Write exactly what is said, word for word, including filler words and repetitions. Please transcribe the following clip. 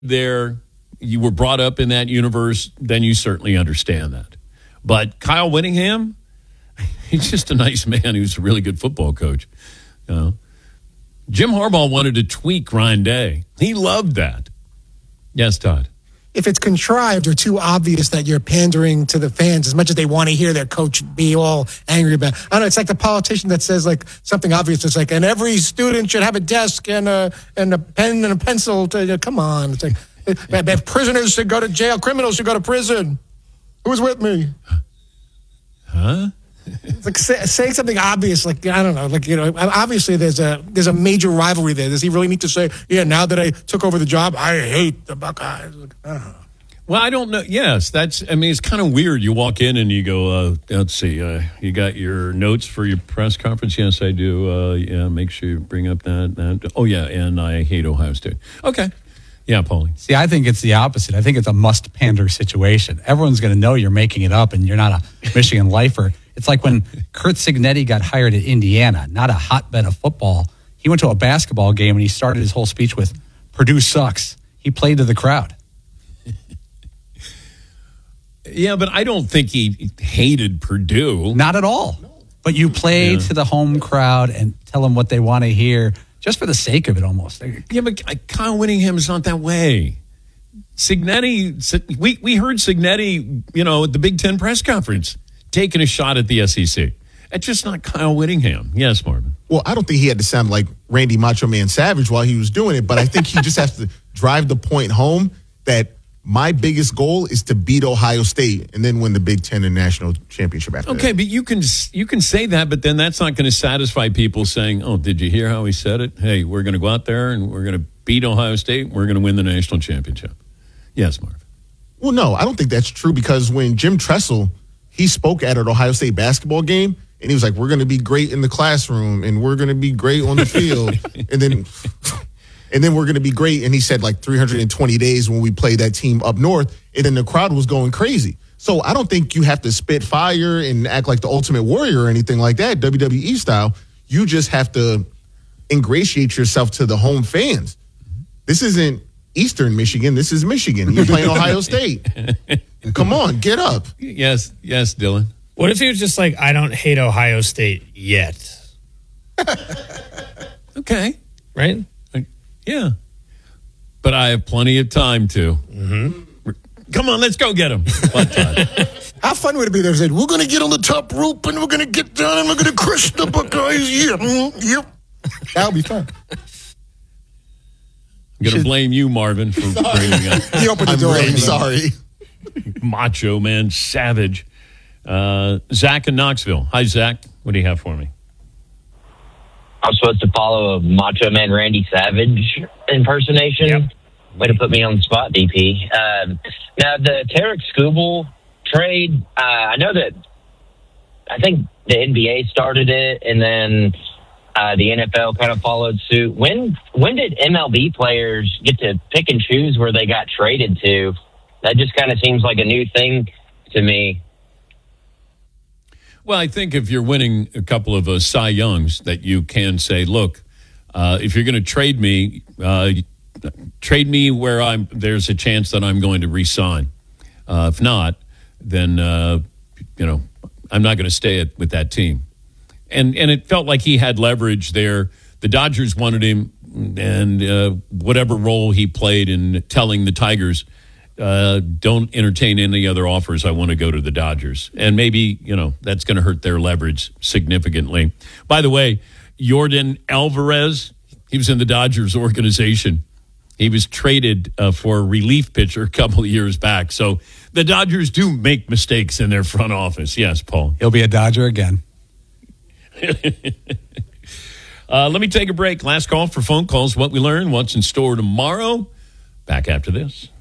there, you were brought up in that universe, then you certainly understand that. But Kyle Whittingham, he's just a nice man who's a really good football coach. You know? Jim Harbaugh wanted to tweak Ryan Day. He loved that. Yes, Todd. If it's contrived or too obvious that you're pandering to the fans as much as they want to hear their coach be all angry about, I don't know, it's like the politician that says like something obvious. It's like, and every student should have a desk and a and a pen and a pencil. To, come on. It's like, if prisoners should go to jail, criminals should go to prison. Who's with me? Huh? It's like say, saying something obvious, like, I don't know, like, you know, obviously there's a there's a major rivalry there. Does he really need to say, yeah, now that I took over the job, I hate the Buckeyes? Like, I don't know. Well, I don't know. Yes, that's, I mean, it's kind of weird. You walk in and you go, uh, let's see, uh, you got your notes for your press conference? Yes, I do. Uh, yeah, make sure you bring up that, that. Oh, yeah, and I hate Ohio State. Okay. Yeah, Paulie. See, I think it's the opposite. I think it's a must pander situation. Everyone's going to know you're making it up and you're not a Michigan lifer. It's like when Curt Cignetti got hired at Indiana, not a hotbed of football. He went to a basketball game and he started his whole speech with, Purdue sucks. He played to the crowd. Yeah, but I don't think he hated Purdue. Not at all. But you play Yeah. to the home crowd and tell them what they want to hear, just for the sake of it almost. Yeah, but Kyle Whittingham is not that way. Cignetti, we, we heard Cignetti, you know, at the Big Ten press conference, taking a shot at the S E C. It's just not Kyle Whittingham. Yes, Marvin. Well, I don't think he had to sound like Randy Macho Man Savage while he was doing it, but I think he just has to drive the point home that my biggest goal is to beat Ohio State and then win the Big Ten and national championship after Okay, that. but you can you can say that, but then that's not going to satisfy people saying, oh, did you hear how he said it? Hey, we're going to go out there and we're going to beat Ohio State. We're going to win the national championship. Yes, Marvin. Well, no, I don't think that's true because when Jim Tressel, he spoke at an Ohio State basketball game and he was like, we're going to be great in the classroom and we're going to be great on the field. and then... And then we're going to be great. And he said like three hundred twenty days when we played that team up north. And then the crowd was going crazy. So I don't think you have to spit fire and act like the Ultimate Warrior or anything like that, W W E style. You just have to ingratiate yourself to the home fans. This isn't Eastern Michigan. This is Michigan. You're playing Ohio State. Come on, get up. Yes, yes, Dylan. What if he was just like, I don't hate Ohio State yet? Okay. Right? Yeah. But I have plenty of time to. Mm-hmm. Come on, let's go get him. How fun would it be? They said, we're going to get on the top rope and we're going to get down and we're going to crush the Buckeyes. Yeah, mm, yep. That would be fun. I'm going to blame you, Marvin, for bringing up. He opened the I'm door. really sorry. Macho Man Savage. Uh, Zach in Knoxville. Hi, Zach. What do you have for me? I'm supposed to follow a Macho Man Randy Savage impersonation. Yep. Way to put me on the spot, D P. Um, now, the Tarek Skubal trade, uh, I know that I think the N B A started it, and then uh, the N F L kind of followed suit. When when did M L B players get to pick and choose where they got traded to? That just kind of seems like a new thing to me. Well, I think if you're winning a couple of uh, Cy Youngs, that you can say, look, uh, if you're going to trade me, uh, trade me where I'm. There's a chance that I'm going to re-sign. Uh, if not, then uh, you know I'm not going to stay at, with that team. And and it felt like he had leverage there. The Dodgers wanted him, and uh, whatever role he played in telling the Tigers, Uh, don't entertain any other offers. I want to go to the Dodgers. And maybe, you know, that's going to hurt their leverage significantly. By the way, Yordan Alvarez, he was in the Dodgers organization. He was traded uh, for a relief pitcher a couple of years back. So the Dodgers do make mistakes in their front office. Yes, Paul. He'll be a Dodger again. uh, let me take a break. Last call for phone calls. What we learned, what's in store tomorrow. Back after this.